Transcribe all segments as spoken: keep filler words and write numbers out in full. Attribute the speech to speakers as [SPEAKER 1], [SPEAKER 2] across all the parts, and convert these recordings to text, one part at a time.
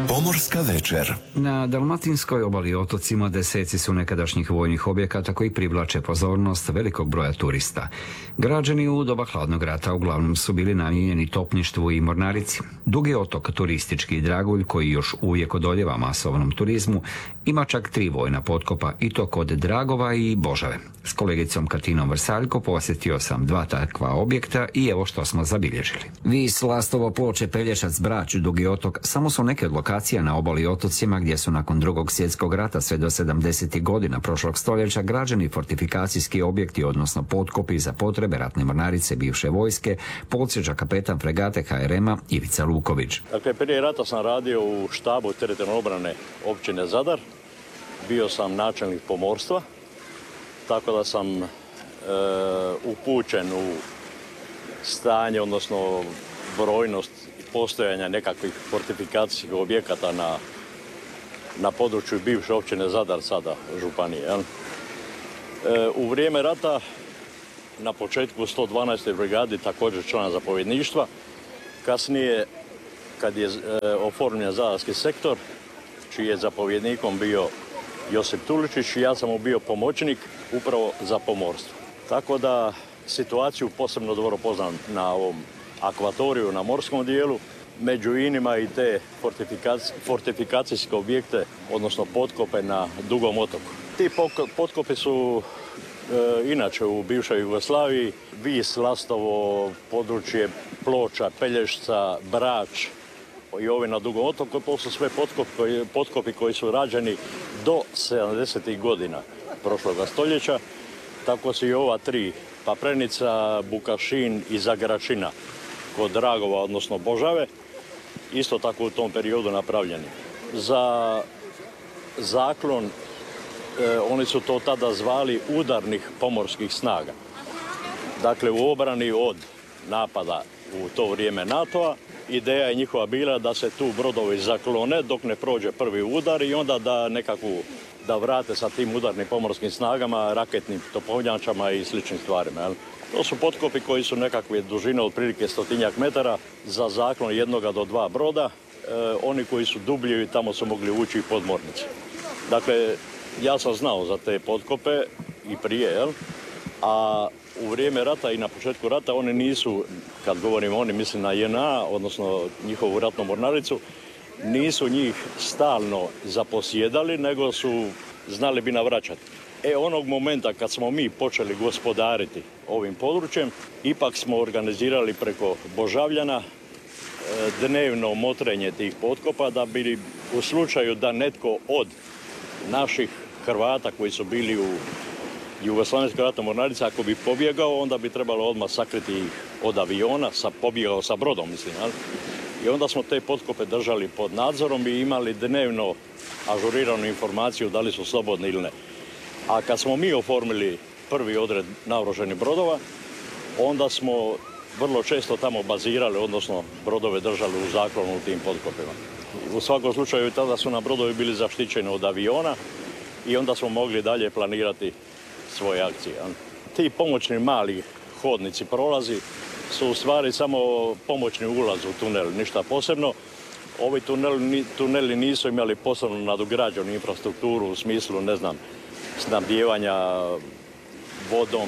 [SPEAKER 1] Pomorska večer.
[SPEAKER 2] Na dalmatinskoj obali i otocima deseci su nekadašnjih vojnih objekata koji privlače pozornost velikog broja turista. Građeni u doba hladnog rata uglavnom su bili namijenjeni topništvu i mornarici. Dugi otok, turistički dragulj koji još uvijek odoljeva masovnom turizmu, ima čak tri vojna potkopa i to kod Dragova i Božave. S kolegicom Katinom Vrsaljko posjetio sam dva takva objekta i evo što smo zabilježili. Vis, Lastovo, Ploče, Pelješac, Brač, Dugi otok samo su neke od lokacija na obali i otocima gdje su nakon drugog svjetskog rata sve do sedamdesetih godina prošlog stoljeća građeni fortifikacijski objekti, odnosno potkopi za potrebe ratne mornarice bivše vojske, podsjeća kapetan fregate ha er ema Ivica Luković.
[SPEAKER 3] Dakle, prije rata sam radio u štabu teritorijalne obrane općine Zadar. Bio sam načelnik pomorstva, tako da sam e, upućen u stanje, odnosno brojnost postojanja nekakvih fortifikacijskih objekata na, na području bivše općine Zadar, sada županije. E, u vrijeme rata, na početku sto dvanaeste brigadi, također član zapovjedništva, kasnije, kad je e, oformljen zadarski sektor, čiji je zapovjednikom bio Josip Tuličić, i ja sam mu bio pomoćnik upravo za pomorstvo. Tako da situaciju posebno dobro poznam na ovom akvatoriju, na morskom dijelu, među inima i te fortifikacijske objekte, odnosno potkope na Dugom otoku. Ti potkopi su e, inače u bivšoj Jugoslaviji, Vis, Lastovo, područje Ploča, Pelješca, Brač i ovi na Dugom otoku, to su sve potkopi, potkopi koji su rađeni do sedamdesetih godina prošloga stoljeća. Tako su i ova tri, Paprenica, Bukašin i Zagračina kod Dragova, odnosno Božave, isto tako u tom periodu napravljeni. Za zaklon, e, oni su to tada zvali udarnih pomorskih snaga. Dakle, u obrani od napada u to vrijeme NATO-a, ideja je njihova bila da se tu brodovi zaklone dok ne prođe prvi udar i onda da nekakvu, da vrate sa tim udarnim pomorskim snagama, raketnim topovnjačama i sličnim stvarima. Jel? To su potkopi koji su nekakve dužine otprilike stotinjak metara za zaklon jednoga do dva broda. E, oni koji su dublji, tamo su mogli ući i podmornici. Dakle, ja sam znao za te potkope i prije, jel? A u vrijeme rata i na početku rata oni nisu, kad govorimo oni, mislim na je en a, odnosno njihovu ratnu mornaricu, nisu njih stalno zaposjedali, nego su znali bi navraćati. E, onog momenta kad smo mi počeli gospodariti ovim područjem, ipak smo organizirali preko Božavljana e, dnevno motrenje tih potkopa da bi u slučaju da netko od naših Hrvata koji su bili u Jugoslavenskoj ratnoj mornarici, ako bi pobjegao, onda bi trebalo odmah sakriti ih od aviona, sa, pobjegao sa brodom, mislim. Ali? I onda smo te potkope držali pod nadzorom i imali dnevno ažuriranu informaciju da li su slobodni ili ne. A kad smo mi oformili prvi odred naoružanih brodova, onda smo vrlo često tamo bazirali, odnosno brodove držali u zaklonu u tim potkopima. U svakom slučaju tada su nam brodovi bili zaštićeni od aviona i onda smo mogli dalje planirati svoje akcije. Ti pomoćni mali hodnici, prolazi su u stvari samo pomoćni ulaz u tunel, ništa posebno. Ovi tuneli, tuneli nisu imali posebno nadograđenu infrastrukturu u smislu, ne znam, snabdijevanja vodom,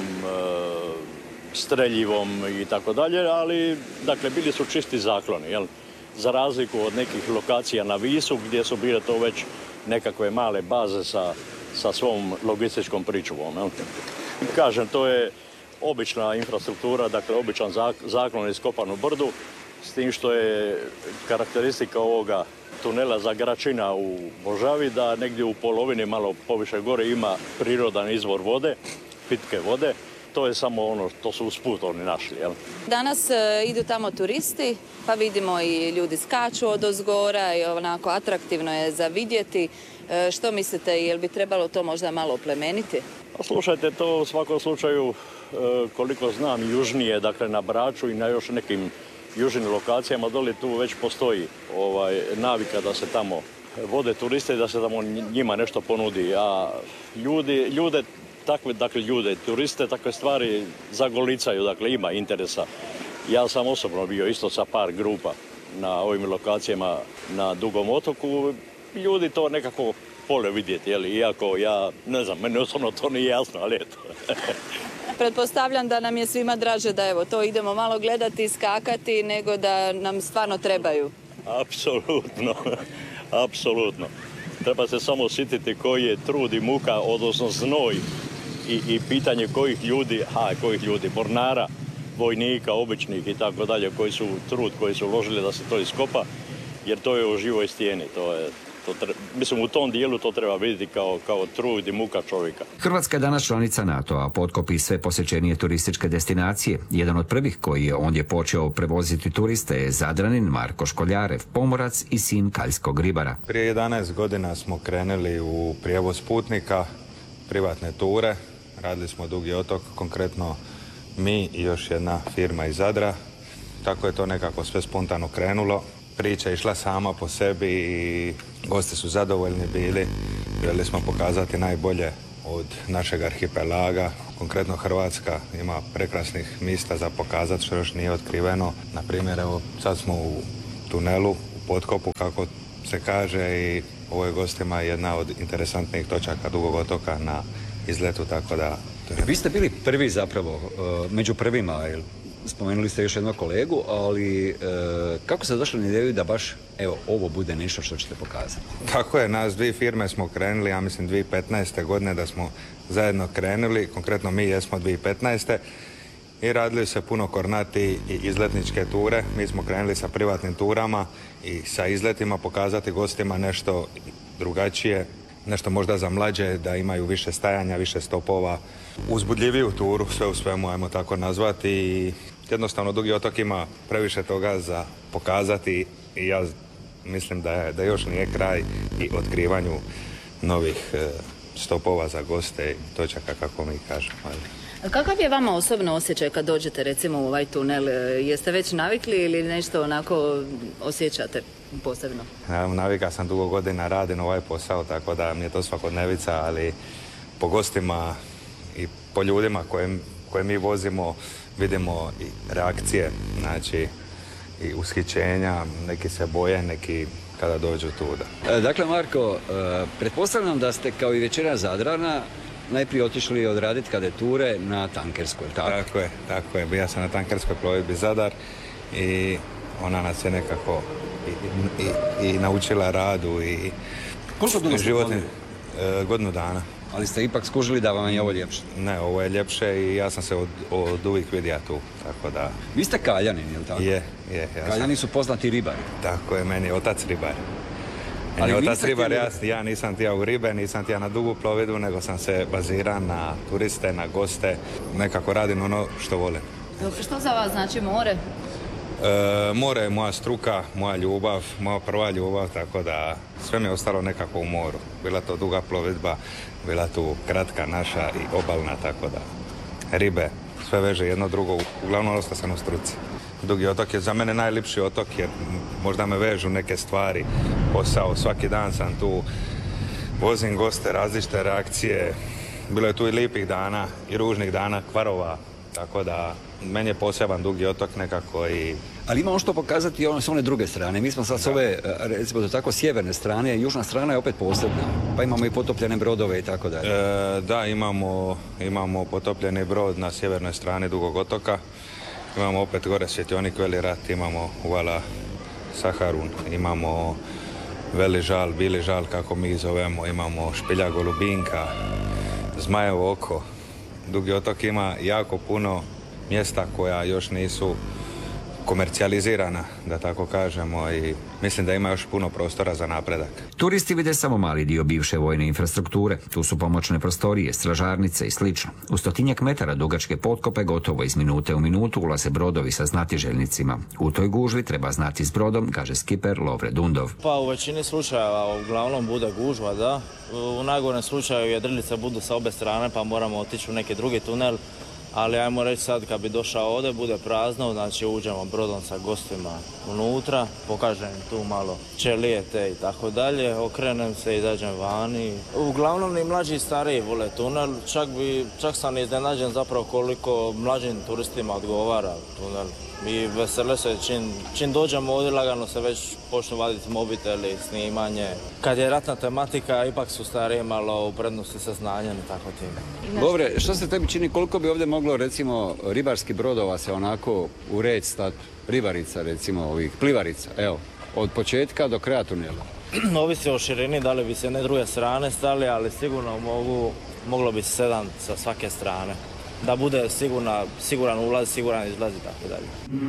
[SPEAKER 3] streljivom i tako dalje, ali dakle bili su čisti zakloni, jel? Za razliku od nekih lokacija na Visu gdje su bile to već nekakve male baze sa, sa svom logističkom pričuvom. Jel? Kažem, to je obična infrastruktura, dakle običan zaklon iskopan u brdu, s tim što je karakteristika ovoga tunela Zagračina u Božavi da negdje u polovini, malo poviše gore, ima prirodan izvor vode, pitke vode. To je samo ono, to su usput oni našli. Jel?
[SPEAKER 4] Danas e, idu tamo turisti, pa vidimo i ljudi skaču odozgora i onako atraktivno je za vidjeti. E, što mislite, jel bi trebalo to možda malo oplemeniti?
[SPEAKER 3] Pa slušajte, to u svakom slučaju, e, koliko znam, južnije, dakle na Braču i na još nekim južnim lokacijama, dole tu već postoji ovaj, navika da se tamo vode turiste i da se tamo njima nešto ponudi. A ljudi, ljude, takve, dakle ljude, turiste, takve stvari zagolicaju, dakle ima interesa. Ja sam osobno bio isto sa par grupa na ovim lokacijama na Dugom otoku, ljudi to nekako vole vidjeti, jeli? Iako ja, ne znam, meni osobno to nije jasno, ali eto.
[SPEAKER 4] Pretpostavljam da nam je svima draže da evo to idemo malo gledati i skakati nego da nam stvarno trebaju.
[SPEAKER 3] Apsolutno, apsolutno. Treba se samo sjetiti koji je trud i muka, odnosno znoj i, i pitanje kojih ljudi, ha, kojih ljudi, mornara, vojnika, običnih i tako dalje, koji su trud, koji su uložili da se to iskopa, jer to je u živoj stijeni, to je... Tre... Mislim, u tom dijelu to treba vidjeti kao, kao trud i muka čovjeka.
[SPEAKER 2] Hrvatska je danas članica NATO-a, potkopi sve posjećenije turističke destinacije. Jedan od prvih koji je ondje počeo prevoziti turiste je Zadranin Marko Školjarev, pomorac i sin kaljskog ribara.
[SPEAKER 1] Prije jedanaest godina smo krenuli u prijevoz putnika, privatne ture. Radili smo Dugi otok, konkretno mi i još jedna firma iz Zadra. Tako je to nekako sve spontano krenulo. Priča je išla sama po sebi i gosti su zadovoljni bili. Želi smo pokazati najbolje od našeg arhipelaga. Konkretno Hrvatska ima prekrasnih mjesta za pokazati što još nije otkriveno. Na primjer, evo, sad smo u tunelu, u potkopu, kako se kaže, i ovo je gostima jedna od interesantnijih točaka Dugog otoka na izletu, tako da...
[SPEAKER 2] Vi ste bili prvi zapravo, među prvima, ili? Spomenuli ste još jednog kolegu, ali e, kako ste došli na ideju da baš evo, ovo bude nešto što ćete pokazati?
[SPEAKER 1] Tako je, nas dvije firme smo krenuli, ja mislim dvije tisuće petnaeste. godine da smo zajedno krenuli, konkretno mi jesmo dvije tisuće petnaeste. i radili se puno kornati i izletničke ture. Mi smo krenuli sa privatnim turama i sa izletima pokazati gostima nešto drugačije, nešto možda za mlađe, da imaju više stajanja, više stopova, uzbudljiviju turu, sve u svemu, ajmo tako nazvati. I jednostavno Dugi otok ima previše toga za pokazati i ja mislim da, je, da još nije kraj i otkrivanju novih e, stopova za goste i točaka, kako mi kažemo.
[SPEAKER 4] Kakav je vama osobno osjećaj kad dođete recimo u ovaj tunel? Jeste već navikli ili nešto onako osjećate posebno?
[SPEAKER 1] Ja, navika sam, dugo godina radim ovaj posao, tako da mi je to svakodnevica, ali po gostima i po ljudima koje, koje mi vozimo vidimo i reakcije, znači i ushićenja, neki se boje, neki kada dođu tuda.
[SPEAKER 2] E, dakle, Marko, e, pretpostavljam da ste kao i većina Zadrana najprije otišli odraditi kadeture na tankerskoj, tako?
[SPEAKER 1] Tako je, tako je. Bija sam na tankerskoj plovidbi Zadar i ona nas je nekako i, i, i naučila radu i
[SPEAKER 2] koliko dugo
[SPEAKER 1] životni, e, godinu dana.
[SPEAKER 2] Ali ste ipak skužili da vam je ovo ljepše?
[SPEAKER 1] Ne, ovo je ljepše i ja sam se od, od uvijek vidio tu, tako da...
[SPEAKER 2] Vi ste Kaljanin, je li tako?
[SPEAKER 1] Je, je. Ja
[SPEAKER 2] Kaljani
[SPEAKER 1] sam...
[SPEAKER 2] su poznati ribari.
[SPEAKER 1] Tako je, meni je otac ribar. Meni je otac ribar, ja, ja nisam tija u ribe, nisam tija na dugu plovidbu, nego sam se baziran na turiste, na goste, nekako radim ono što volim.
[SPEAKER 4] Dobro, što za vas znači more?
[SPEAKER 1] E, more je moja struka, moja ljubav, moja prva ljubav, tako da sve mi je ostalo nekako u moru. Bila to duga plovidba, bila tu kratka naša i obalna, tako da ribe, sve veže jedno drugo, uglavnom ostao sam u struci. Dugi otok je za mene najljepši otok jer možda me vežu neke stvari, posao, svaki dan sam tu, vozim goste, različite reakcije, bilo je tu i lijepih dana i ružnih dana, kvarova, tako da meni je poseban Dugi otok nekako i... Ali
[SPEAKER 2] ima on što pokazati ono s one druge strane. Mi smo sad s ove, recimo do tako sjeverne strane, južna strana je opet posebna. Pa imamo i potopljene brodove i tako dalje.
[SPEAKER 1] E, da, imamo, imamo potopljeni brod na sjevernoj strani Dugog otoka. Imamo opet gore svjetionik Veli rat, imamo uvala Saharun, imamo Veli žal, Bili žal, kako mi zovemo, imamo Špilja golubinka, Zmajevo oko. Dugi otok ima jako puno mjesta koja još nisu komercijalizirana, da tako kažemo, i mislim da ima još puno prostora za napredak.
[SPEAKER 2] Turisti vide samo mali dio bivše vojne infrastrukture. Tu su pomoćne prostorije, stražarnice i slično. U stotinjak metara dugačke potkope gotovo iz minute u minutu ulaze brodovi sa znatiželjnicima. U toj gužvi treba znati s brodom, kaže skiper Lovre Dundov.
[SPEAKER 5] Pa u većini slučajeva uglavnom bude gužva, da. U najgorem slučaju jedrilice budu sa obe strane pa moramo otići u neki drugi tunel. Ali ajmo reći sad kad bi došao ovdje, bude prazno, znači uđemo brodom sa gostima unutra, pokažem tu malo čelijete i tako dalje, okrenem se i izađem vani. Uglavnom ni mlađi i stariji vole tunel, čak, bi, čak sam iznenađen zapravo koliko mlađim turistima odgovara tunel. i vesele se čim, čim dođemo ovdje lagano se već počnu vaditi mobiteli, snimanje. Kad je ratna tematika, ipak su starije malo u prednosti sa znanjem i tako tim.
[SPEAKER 6] Dobre, što se tebi čini, koliko bi ovdje moglo recimo ribarskih brodova se onako u red stat, ribarica recimo ovih, plivarica, evo, od početka do kraja tunela?
[SPEAKER 5] Ovisi o širini, da li bi se jedne druge strane stali, ali sigurno mogu, moglo bi sedam sa svake strane. Da bude sigurna, siguran ulaz, siguran izlaz i tako dalje.